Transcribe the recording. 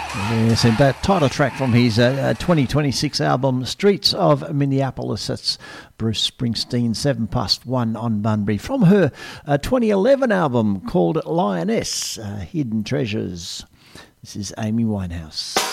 Yes, and that title track from his 2026 album, Streets of Minneapolis. That's Bruce Springsteen, 1:07 on Bunbury. From her 2011 album called Lioness, Hidden Treasures. This is Amy Winehouse.